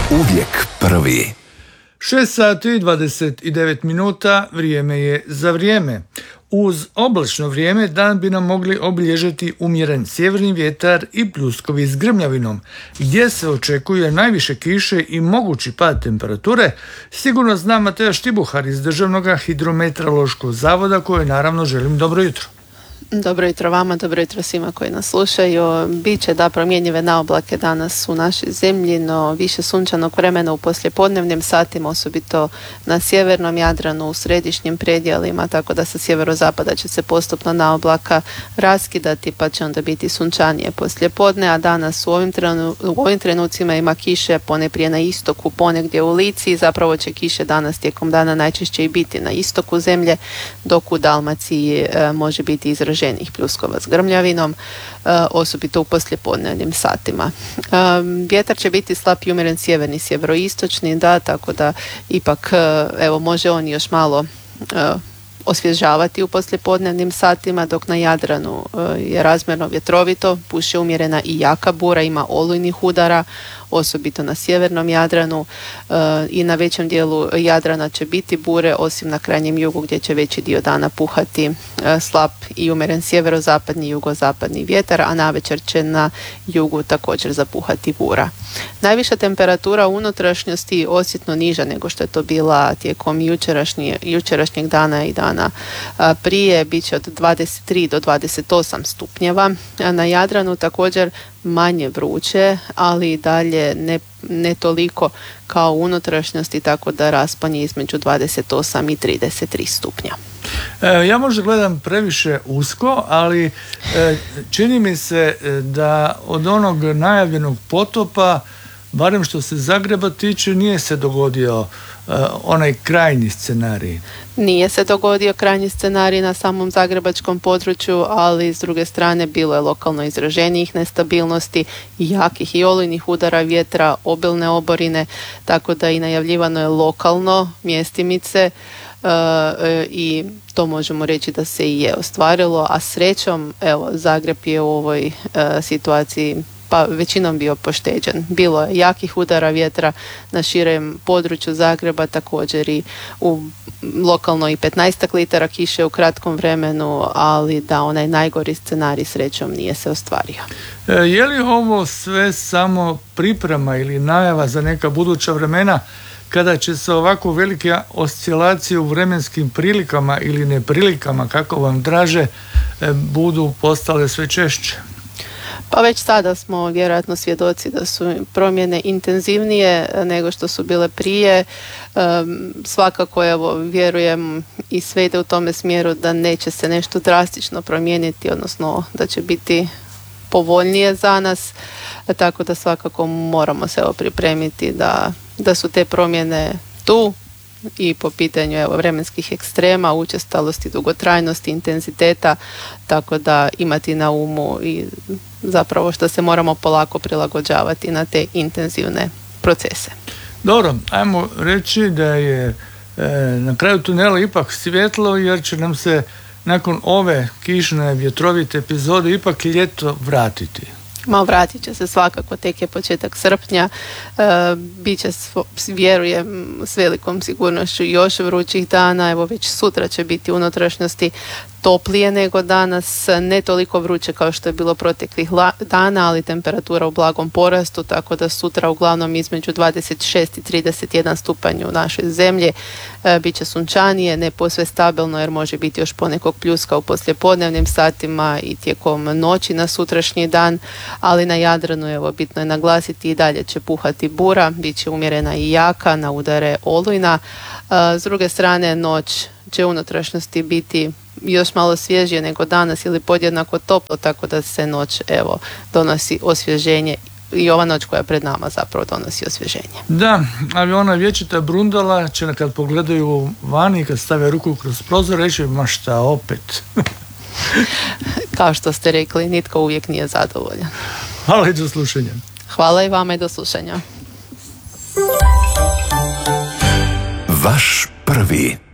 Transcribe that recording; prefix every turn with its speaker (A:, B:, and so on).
A: Uvijek prvi.
B: 6 sati i 29 minuta, vrijeme je za vrijeme. Uz oblačno vrijeme dan bi nam mogli obilježiti umjeren sjeverni vjetar i pljuskovi s grmljavinom, gdje se očekuje najviše kiše i mogući pad temperature. Sigurno zna Mateja Štibuhar iz Državnog hidrometeorološkog zavoda, koje naravno želim dobro jutro.
C: Dobro jutro vama, dobro jutro svima koji nas slušaju. Biće da promjenjive naoblake danas u našoj zemlji, no više sunčanog vremena u poslijepodnevnim satima, osobito na sjevernom Jadranu, u središnjim predjelima, tako da sa sjeverozapada će se postupno naoblaka raskidati, pa će onda biti sunčanije poslijepodne, a danas u ovim trenucima ima kiše ponajprije na istoku, ponegdje u Lici. Zapravo će kiše danas tijekom dana najčešće i biti na istoku zemlje, dok u Dalmaciji može biti izraženih pljuskova s grmljavinom, osobito u poslijepodnevnim satima. Vjetar će biti slab i umjeren sjeverni, sjeveroistočni, da, tako da ipak može on još malo osvježavati u poslijepodnevnim satima, dok na Jadranu je razmjerno vjetrovito, puše umjerena i jaka bura, ima olujnih udara, osobito na sjevernom Jadranu, i na većem dijelu Jadrana će biti bure, osim na krajnjem jugu gdje će veći dio dana puhati slab i umjeren sjeverozapadni i jugozapadni vjetar, a navečer će na jugu također zapuhati bura. Najviša temperatura u unutrašnjosti osjetno niža nego što je to bila tijekom jučerašnjeg dana i dana prije, bit će od 23 do 28 stupnjeva. Na Jadranu također manje vruće, ali i dalje ne toliko kao u unutrašnjosti, tako da raspon je između 28 i 33 stupnja.
B: Ja možda gledam previše usko, ali čini mi se da od onog najavljenog potopa, barem što se Zagreba tiče, nije se dogodio onaj krajnji scenarij.
C: Nije se dogodio krajnji scenarij na samom zagrebačkom području, ali s druge strane bilo je lokalno izraženijih nestabilnosti, jakih i olujnih udara vjetra, obilne oborine, tako da i najavljivano je lokalno mjestimice, i to možemo reći da se i je ostvarilo, a srećom Zagreb je u ovoj situaciji pa većinom bio pošteđen. Bilo je jakih udara vjetra na širem području Zagreba, također i u lokalno i 15 litara kiše u kratkom vremenu, ali da onaj najgori scenarij srećom nije se ostvario.
B: Je li ovo sve samo priprema ili najava za neka buduća vremena, kada će se ovako velike oscilacije u vremenskim prilikama ili neprilikama, kako vam draže, budu postale sve češće?
C: Pa već sada smo vjerojatno svjedoci da su promjene intenzivnije nego što su bile prije. Svakako vjerujem i sve ide u tome smjeru da neće se nešto drastično promijeniti, odnosno da će biti povoljnije za nas, tako da svakako moramo se pripremiti da su te promjene tu, i po pitanju vremenskih ekstrema, učestalosti, dugotrajnosti, intenziteta, tako da imati na umu i zapravo što se moramo polako prilagođavati na te intenzivne procese.
B: Dobro, ajmo reći da je na kraju tunela ipak svjetlo, jer će nam se nakon ove kišne vjetrovite epizode ipak ljeto vratiti.
C: Vratit će se svakako, tek je početak srpnja, bit će, vjerujem, s velikom sigurnošću još vrućih dana. Već sutra će biti u unutrašnjosti toplije nego danas, ne toliko vruće kao što je bilo proteklih dana, ali temperatura u blagom porastu, tako da sutra uglavnom između 26 i 31 stupanj u našoj zemlji. Biće sunčanije, ne posve stabilno, jer može biti još ponekog pljuska u poslijepodnevnim satima i tijekom noći na sutrašnji dan, ali na Jadranu, bitno je naglasiti, i dalje će puhati bura, bit će umjerena i jaka, na udare olujna. S druge strane, noć će u unutrašnjosti biti još malo svježije nego danas ili podjednako toplo, tako da se noć donosi osvježenje, i ova noć koja je pred nama zapravo donosi osvježenje.
B: Da, ali ona vječita brundala će kad pogledaju vani, kad stave ruku kroz prozor, reći ma šta opet.
C: Kao što ste rekli, nitko uvijek nije zadovoljan.
B: Hvala i do slušanja.
C: Hvala i vama i do slušanja.
A: Vaš prvi.